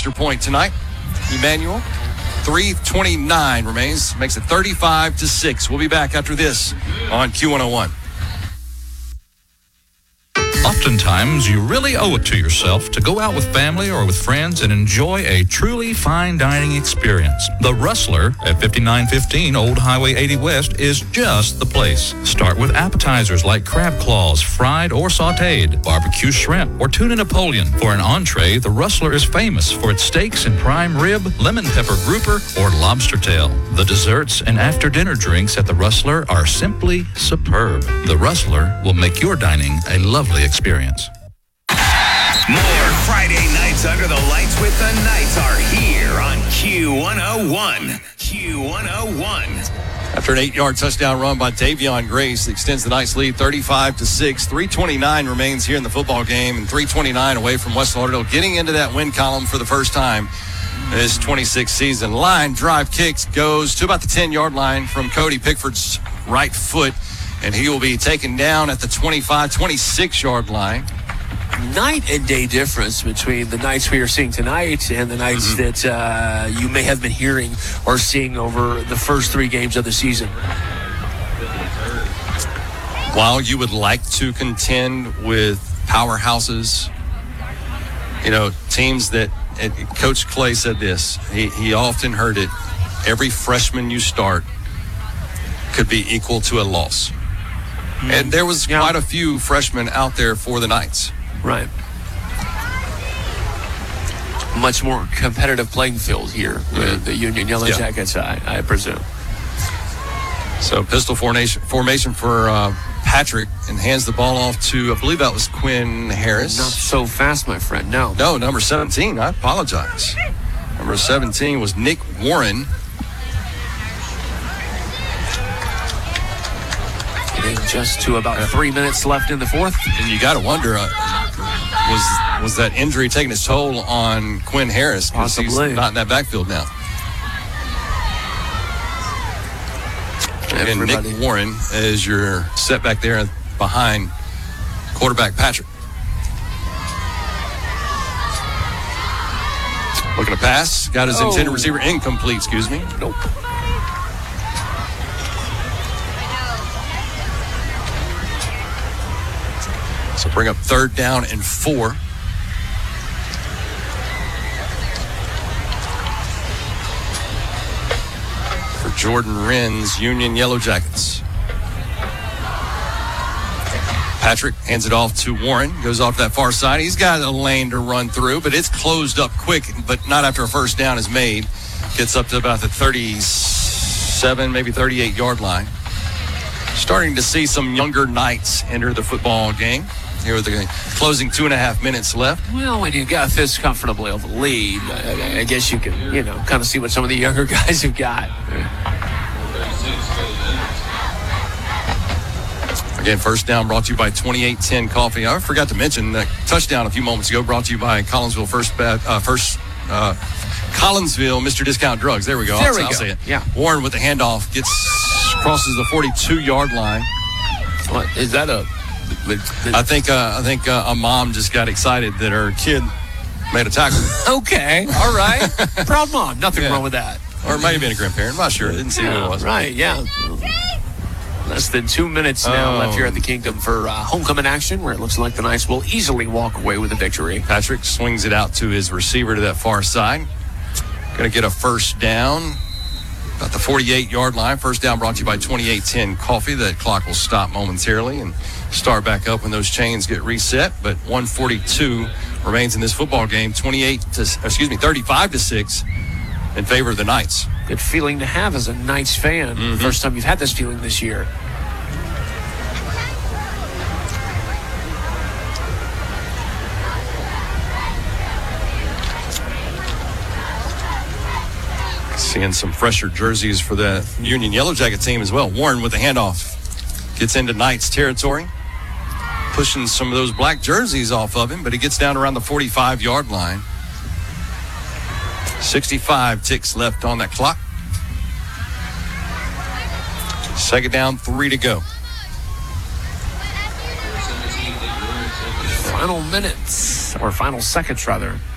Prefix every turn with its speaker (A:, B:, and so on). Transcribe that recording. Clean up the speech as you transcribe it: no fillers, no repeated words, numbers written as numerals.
A: extra point tonight. Emmanuel, 3:29 remains, makes it 35-6. We'll be back after this on Q101.
B: Oftentimes, you really owe it to yourself to go out with family or with friends and enjoy a truly fine dining experience. The Rustler at 5915 Old Highway 80 West is just the place. Start with appetizers like crab claws, fried or sautéed, barbecue shrimp, or tuna Napoleon. For an entree, the Rustler is famous for its steaks and prime rib, lemon pepper grouper, or lobster tail. The desserts and after-dinner drinks at the Rustler are simply superb. The Rustler will make your dining a lovely experience.
C: More Friday nights under the lights with the Knights are here on Q101. Q101.
A: After an 8-yard touchdown run by Davion Grace, extends the Knights lead 35-6. 3:29 remains here in the football game, and 3:29 away from West Lauderdale, getting into that win column for the first time this 26th season. Line drive kicks goes to about the 10-yard line from Cody Pickford's right foot, and he will be taken down at the 26-yard line.
D: Night and day difference between the Knights we are seeing tonight and the Knights that you may have been hearing or seeing over the first 3 games of the season.
A: While you would like to contend with powerhouses, teams that, Coach Clay said this, he often heard it, every freshman you start could be equal to a loss. And there was quite a few freshmen out there for the Knights.
D: Right. Much more competitive playing field here with the Union Yellow Jackets, I presume.
A: So pistol formation for Patrick, and hands the ball off to, I believe that was Quinn Harris.
D: Not so fast, my friend, no.
A: No, number 17, I apologize. Number 17 was Nick Warren.
D: Getting just to about 3 minutes left in the fourth.
A: And you got to wonder, was that injury taking its toll on Quinn Harris?
D: Possibly.
A: He's not in that backfield now. And Nick Warren is your setback there behind quarterback Patrick. Looking to pass. Got his intended receiver incomplete, Nope. So bring up 3rd down and 4. For Jordan Wren's Union Yellow Jackets. Patrick hands it off to Warren. Goes off that far side. He's got a lane to run through, but it's closed up quick, but not after a first down is made. Gets up to about the 37, maybe 38-yard line. Starting to see some younger Knights enter the football game. Here with the closing 2.5 minutes left.
D: Well, when you got this comfortably over the lead, I guess you can, kind of see what some of the younger guys have got.
A: Again, first down brought to you by 2810 Coffee. I forgot to mention that touchdown a few moments ago brought to you by Collinsville Collinsville Mr. Discount Drugs. There we go. I'll say it.
D: Yeah.
A: Warren with the handoff crosses the 42-yard line.
D: What is that
A: I think a mom just got excited that her kid made a tackle.
D: Okay, all right. Proud mom. Nothing wrong with that.
A: Or it might have been a grandparent. I'm not sure. Didn't see who it was.
D: Right, yeah. Less than 2 minutes now left here at the Kingdom for homecoming action, where it looks like the Knights will easily walk away with a victory.
A: Patrick swings it out to his receiver to that far side. Going to get a first down. About the 48-yard line. First down brought to you by 2810 Coffee. That clock will stop momentarily and start back up when those chains get reset. But 1:42 remains in this football game. 35-6 in favor of the Knights.
D: Good feeling to have as a Knights fan. First time you've had this feeling this year.
A: Seeing some fresher jerseys for the Union Yellow Jacket team as well. Warren with the handoff. Gets into Knights territory. Pushing some of those black jerseys off of him, but he gets down around the 45-yard line. 65 ticks left on that clock. Second down, 3 to go.
D: Final minutes, or final seconds rather.